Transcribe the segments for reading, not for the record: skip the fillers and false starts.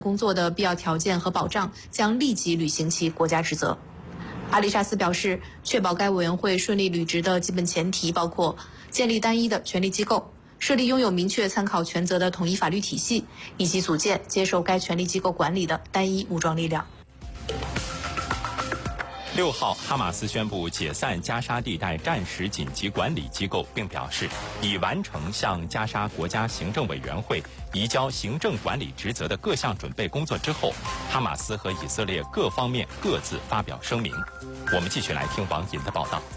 工作的必要条件和保障，将立即履行其国家职责。阿里沙斯表示，确保该委员会顺利履职的基本前提包括建立单一的权力机构，设立拥有明确参考权责的统一法律体系，以及组建接受该权力机构管理的单一武装力量。 6号，哈马斯宣布解散加沙地带战时紧急管理机构，并表示已完成向加沙国家行政委员会移交行政管理职责的各项准备工作之后，哈马斯和以色列各方面各自发表声明。我们继续来听网引的报道。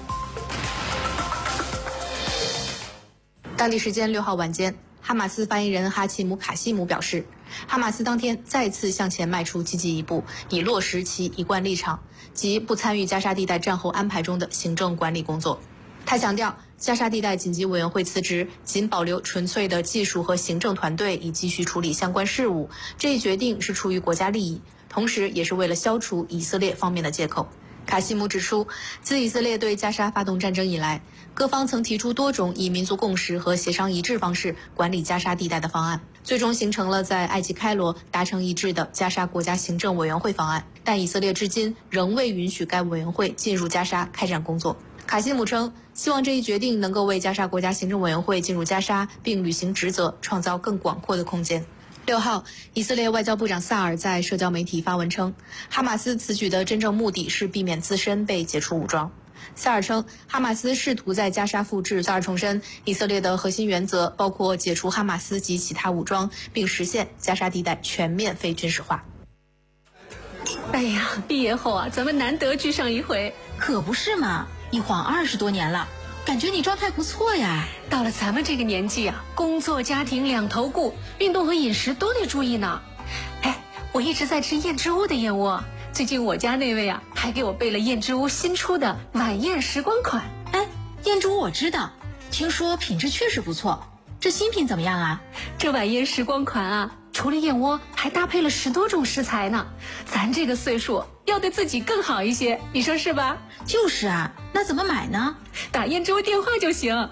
当地时间6号晚间，哈马斯发言人哈奇姆·卡西姆表示，哈马斯当天再次向前迈出积极一步，以落实其一贯立场，即不参与加沙地带战后安排中的行政管理工作。他强调，加沙地带紧急委员会辞职，仅保留纯粹的技术和行政团队，以继续处理相关事务。这一决定是出于国家利益，同时也是为了消除以色列方面的借口。卡西姆指出，自以色列对加沙发动战争以来，各方曾提出多种以民族共识和协商一致方式管理加沙地带的方案，最终形成了在埃及开罗达成一致的加沙国家行政委员会方案。但以色列至今仍未允许该委员会进入加沙开展工作。卡西姆称，希望这一决定能够为加沙国家行政委员会进入加沙并履行职责创造更广阔的空间。6号，以色列外交部长萨尔在社交媒体发文称，哈马斯此举的真正目的是避免自身被解除武装。萨尔称，哈马斯试图在加沙复制。萨尔重申，以色列的核心原则包括解除哈马斯及其他武装，并实现加沙地带全面非军事化。 哎呀，毕业后啊，咱们难得聚上一回。 可不是嘛，一晃20多年了，感觉你状态不错呀。 到了咱们这个年纪啊，工作家庭两头顾，运动和饮食都得注意呢。哎，我一直在吃燕之屋的燕窝，最近我家那位啊，还给我备了燕之屋新出的晚宴时光款。 哎，燕之屋我知道，听说品质确实不错。这新品怎么样啊？ 这晚宴时光款啊，除了燕窝，还搭配了10多种食材呢。咱这个岁数要对自己更好一些，你说是吧？ 就是啊，那怎么买呢？ 打燕之屋电话就行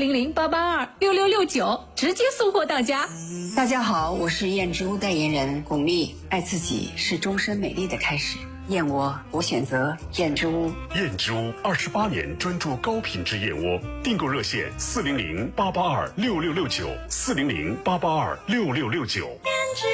，400-882-6669，直接送货到家。 大家好，我是燕之屋代言人巩俐。爱自己是终身美丽的开始。燕窝，我选择燕之屋。 燕之屋28年专注高品质燕窝，订购热线400-882-6669，400-882-6669。